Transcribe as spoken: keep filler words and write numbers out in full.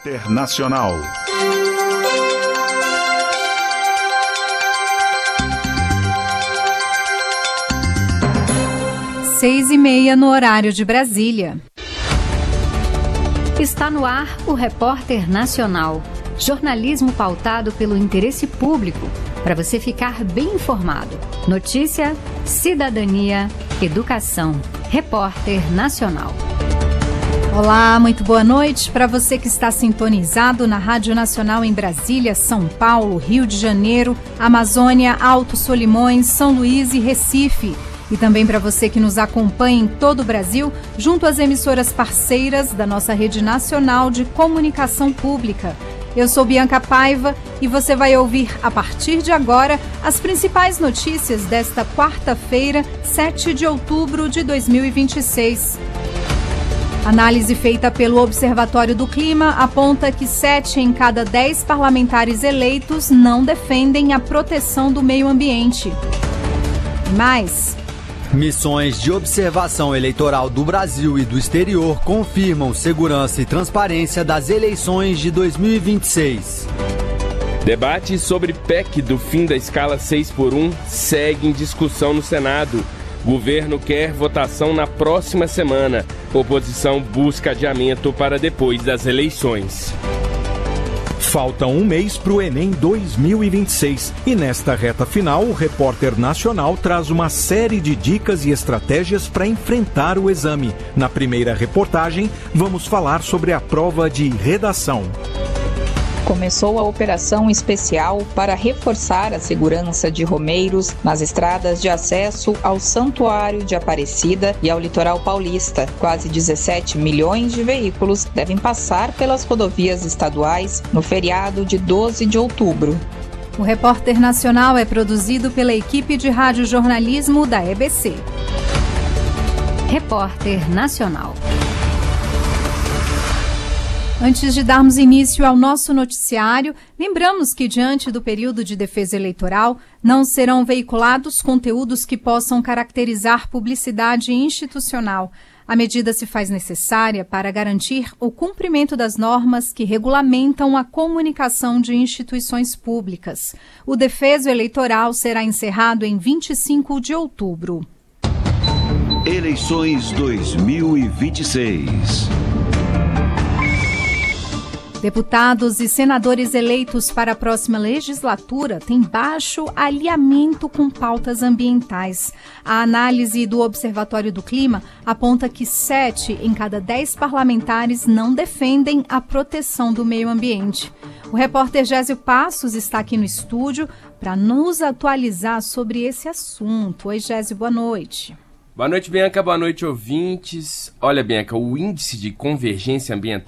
Internacional. Seis e meia no horário de Brasília. Está no ar o Repórter Nacional. Jornalismo pautado pelo interesse público, para você ficar bem informado. Notícia, cidadania, educação. Repórter Nacional. Olá, muito boa noite para você que está sintonizado na Rádio Nacional em Brasília, São Paulo, Rio de Janeiro, Amazônia, Alto Solimões, São Luís e Recife. E também para você que nos acompanha em todo o Brasil, junto às emissoras parceiras da nossa rede nacional de comunicação pública. Eu sou Bianca Paiva e você vai ouvir, a partir de agora, as principais notícias desta quarta-feira, sete de outubro de dois mil e vinte e seis. Análise feita pelo Observatório do Clima aponta que sete em cada dez parlamentares eleitos não defendem a proteção do meio ambiente. E mais... Missões de observação eleitoral do Brasil e do exterior confirmam segurança e transparência das eleições de dois mil e vinte e seis. Debate sobre P E C do fim da escala seis por um segue em discussão no Senado. Governo quer votação na próxima semana. Oposição busca adiamento para depois das eleições. Falta um mês para o Enem dois mil e vinte e seis e nesta reta final o Repórter Nacional traz uma série de dicas e estratégias para enfrentar o exame. Na primeira reportagem, vamos falar sobre a prova de redação. Começou a operação especial para reforçar a segurança de romeiros nas estradas de acesso ao Santuário de Aparecida e ao litoral paulista. Quase dezessete milhões de veículos devem passar pelas rodovias estaduais no feriado de doze de outubro. O Repórter Nacional é produzido pela equipe de radiojornalismo da E B C. Repórter Nacional. Antes de darmos início ao nosso noticiário, lembramos que, diante do período de defesa eleitoral, não serão veiculados conteúdos que possam caracterizar publicidade institucional. A medida se faz necessária para garantir o cumprimento das normas que regulamentam a comunicação de instituições públicas. O defeso eleitoral será encerrado em vinte e cinco de outubro. Eleições dois mil e vinte e seis. Deputados e senadores eleitos para a próxima legislatura têm baixo alinhamento com pautas ambientais. A análise do Observatório do Clima aponta que sete em cada dez parlamentares não defendem a proteção do meio ambiente. O repórter Gésio Passos está aqui no estúdio para nos atualizar sobre esse assunto. Oi, Gésio, boa noite. Boa noite, Bianca. Boa noite, ouvintes. Olha, Bianca, o índice de convergência ambiental